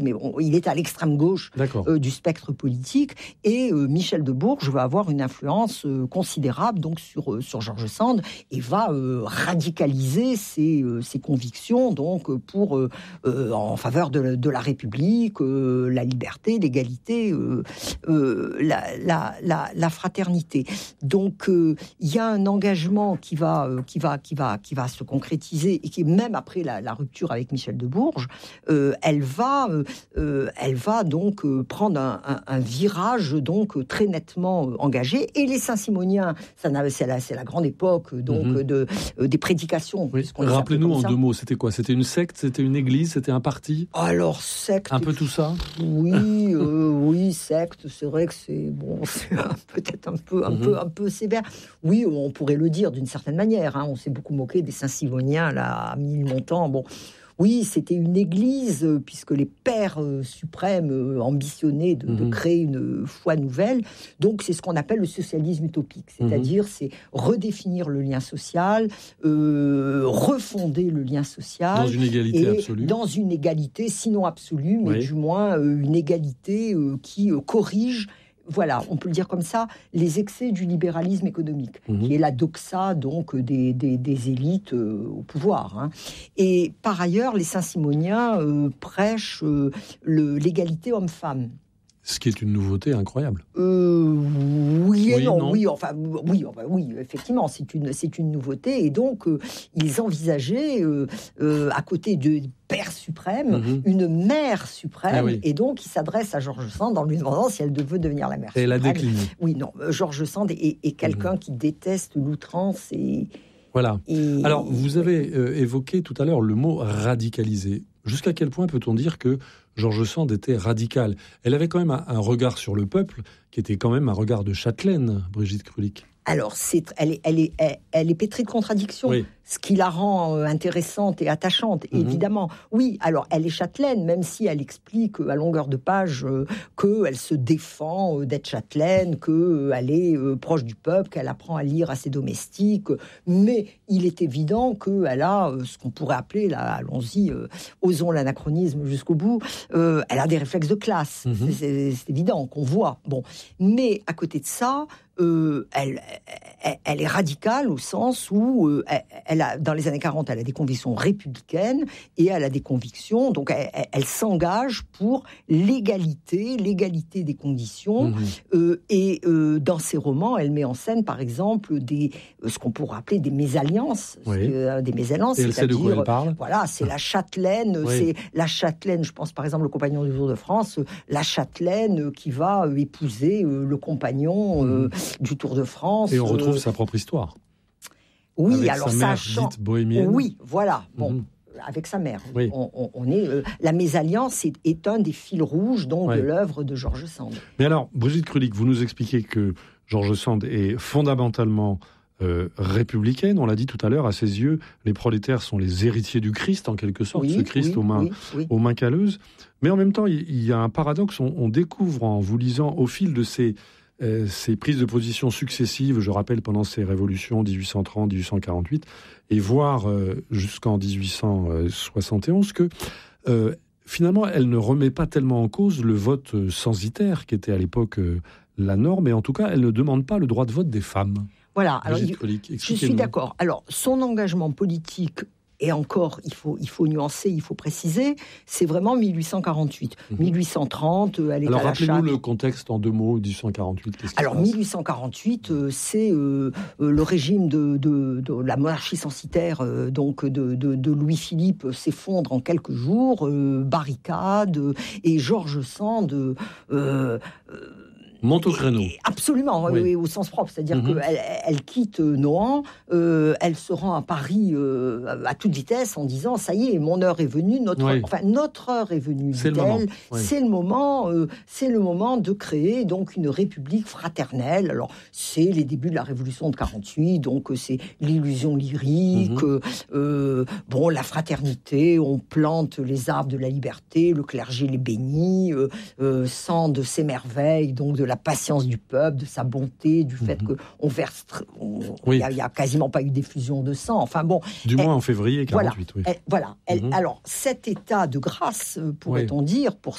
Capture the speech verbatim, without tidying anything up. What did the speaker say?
mais bon, il est à l'extrême gauche euh, du spectre politique, et euh, Michel de Bourges va avoir une influence euh, considérable donc sur, euh, sur George Sand, et va euh, radicaliser ses, euh, ses convictions donc, pour, euh, euh, en faveur de, de la République, euh, la liberté, l'égalité, euh, euh, la, la, la, la fraternité. Donc euh, il y a un engagement qui va, euh, qui, va, qui, va, qui va se concrétiser, et qui, même après la, la rupture avec Michel de Bourges, euh, elle va... Euh, Euh, elle va donc euh, prendre un, un, un virage donc euh, très nettement euh, engagé. Et les Saint-Simoniens, ça c'est, la, c'est la grande époque donc mm-hmm. de, euh, des prédications. Oui. Rappelez-nous en deux mots, c'était quoi? C'était une secte, c'était une église, c'était un parti? Alors, secte... Un peu tout ça? Oui, euh, oui, secte, c'est vrai que c'est, bon, c'est un, peut-être un peu, un, mm-hmm. peu, un peu sévère. Oui, on pourrait le dire d'une certaine manière. Hein. On s'est beaucoup moqué des Saint-Simoniens, là, à Ménilmontant. Bon... Oui, c'était une église, euh, puisque les pères euh, suprêmes euh, ambitionnaient de, mmh. de créer une foi nouvelle. Donc, c'est ce qu'on appelle le socialisme utopique. C'est-à-dire, mmh. c'est redéfinir le lien social, euh, refonder le lien social. Dans une égalité absolue. Dans une égalité, sinon absolue, mais oui. du moins euh, une égalité euh, qui euh, corrige... Voilà, on peut le dire comme ça, les excès du libéralisme économique, mmh. qui est la doxa donc des, des, des élites euh, au pouvoir. Hein. Et par ailleurs, les Saint-Simoniens euh, prêchent euh, le, l'égalité homme-femme. Ce qui est une nouveauté incroyable. Euh, oui et oui, non, non. oui, enfin, oui, enfin, oui, effectivement, c'est une, c'est une nouveauté. Et donc, euh, ils envisageaient, euh, euh, à côté de Père suprême, mm-hmm. une mère suprême. Ah oui. Et donc, ils s'adressent à George Sand en lui demandant si elle veut devenir la mère et suprême. Elle a décliné. Oui, non, George Sand est, est quelqu'un mm-hmm. qui déteste l'outrance et... Voilà. Et... Alors, vous avez euh, évoqué tout à l'heure le mot radicalisé. Jusqu'à quel point peut-on dire que George Sand était radicale? Elle avait quand même un, un regard sur le peuple qui était quand même un regard de châtelaine, Brigitte Krulik. Alors, c'est, elle, est, elle, est, elle, elle est pétrie de contradictions, oui. ce qui la rend euh, intéressante et attachante, mm-hmm. évidemment. Oui, alors, elle est châtelaine, même si elle explique euh, à longueur de page euh, qu'elle se défend euh, d'être châtelaine, qu'elle euh, est euh, proche du peuple, qu'elle apprend à lire à ses domestiques. Euh, mais il est évident qu'elle a euh, ce qu'on pourrait appeler, là, allons-y, euh, osons l'anachronisme jusqu'au bout, euh, elle a des réflexes de classe. Mm-hmm. C'est, c'est, c'est évident qu'on voit. Bon. Mais à côté de ça, Euh, elle, elle, elle est radicale au sens où, euh, elle, elle a, dans les années quarante, elle a des convictions républicaines et elle a des convictions, donc elle, elle, elle s'engage pour l'égalité, l'égalité des conditions. Mmh. Euh, et euh, dans ses romans, elle met en scène, par exemple, des, ce qu'on pourrait appeler des mésalliances. Oui. Euh, des mésalliances, et elle sait de quoi elle parle. Voilà, c'est la châtelaine, oui. c'est la châtelaine, je pense par exemple au compagnon du Jour de France, la châtelaine qui va euh, épouser euh, le compagnon euh, mmh. du Tour de France. Et on retrouve euh... sa propre histoire. Oui, avec alors sa ça mère change. Dite bohémienne. Oui, voilà. Bon, mmh. avec sa mère. Oui. On, on, on est euh, la mésalliance est, est un des fils rouges donc oui. de l'œuvre de George Sand. Mais alors, Brigitte Krulik, vous nous expliquez que George Sand est fondamentalement euh, républicaine. On l'a dit tout à l'heure, à ses yeux, les prolétaires sont les héritiers du Christ en quelque sorte, oui, ce Christ oui, aux mains, oui, oui. aux mains calleuses. Mais en même temps, il, il y a un paradoxe. On, on découvre en vous lisant au fil de ces Euh, ces prises de position successives, je rappelle, pendant ces révolutions dix-huit cent trente dix-huit cent quarante-huit, et voire euh, jusqu'en dix-huit cent soixante et onze, que euh, finalement, elle ne remet pas tellement en cause le vote censitaire, qui était à l'époque euh, la norme, et en tout cas, elle ne demande pas le droit de vote des femmes. Voilà, alors, il, je suis d'accord. Alors, son engagement politique... Et encore, il faut, il faut nuancer, il faut préciser, c'est vraiment mille huit cent quarante-huit. Mmh. mille huit cent trente, elle est Alors, à la rappelez-nous chape. le contexte en deux mots, dix-huit cent quarante-huit. Qu'est-ce qui Alors, se passe ? mille huit cent quarante-huit, euh, c'est euh, le régime de, de, de la monarchie censitaire, euh, donc de, de, de Louis-Philippe, s'effondre en quelques jours, euh, barricade, euh, et George Sand... Euh, euh, monte au créneau. Absolument, oui. Oui, au sens propre. C'est-à-dire mm-hmm. qu'elle elle quitte Nohant, euh, elle se rend à Paris euh, à toute vitesse en disant « ça y est, mon heure est venue, notre, oui. enfin, notre heure est venue, c'est dit-elle. Le moment. Oui. C'est, le moment, euh, c'est le moment de créer donc, une république fraternelle. » Alors, c'est les débuts de la Révolution de quarante-huit, donc c'est l'illusion lyrique, mm-hmm. euh, bon, la fraternité, on plante les arbres de la liberté, le clergé les bénit, euh, euh, Sand s'émerveille donc de la la patience du peuple, de sa bonté, du fait mmh. qu'on verse... Il oui. n'y a, a quasiment pas eu d'effusion de sang. Enfin bon... Du elle, moins en février quarante-huit, voilà, oui. Elle, voilà. Elle, mmh. alors, cet état de grâce, pourrait-on oui. dire, pour